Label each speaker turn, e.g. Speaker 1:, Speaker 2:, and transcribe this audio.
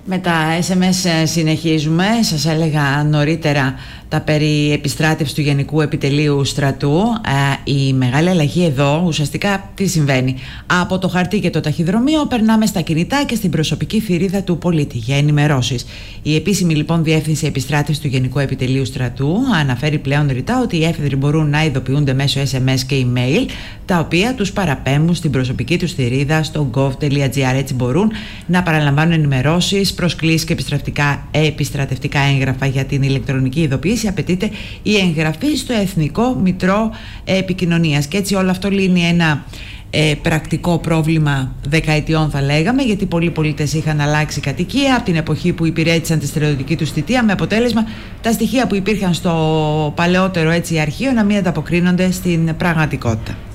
Speaker 1: Με τα SMS συνεχίζουμε. Σας έλεγα νωρίτερα τα περί επιστράτευσης του Γενικού Επιτελείου Στρατού. Η μεγάλη αλλαγή εδώ ουσιαστικά τι συμβαίνει? Από το χαρτί και το ταχυδρομείο περνάμε στα κινητά και στην προσωπική θηρίδα του πολίτη για ενημερώσεις. Η επίσημη λοιπόν διεύθυνση επιστράτευσης του Γενικού Επιτελείου Στρατού αναφέρει πλέον ρητά ότι οι έφεδροι μπορούν να ειδοποιούνται μέσω SMS και email, τα οποία τους παραπέμπουν στην προσωπική τους θηρίδα στο gov.gr. Έτσι μπορούν να παραλαμβάνουν ενημερώσεις, προσκλήσεις και επιστρατευτικά έγγραφα. Για την ηλεκτρονική ειδοποίηση απαιτείται η εγγραφή στο Εθνικό Μητρό Επικοινωνίας. Και έτσι όλο αυτό λύνει ένα πρακτικό πρόβλημα δεκαετιών, θα λέγαμε, γιατί πολλοί πολίτες είχαν αλλάξει κατοικία από την εποχή που υπηρέτησαν τη στρατιωτική τους θητεία, με αποτέλεσμα τα στοιχεία που υπήρχαν στο παλαιότερο αρχείο να μην ανταποκρίνονται στην πραγματικότητα.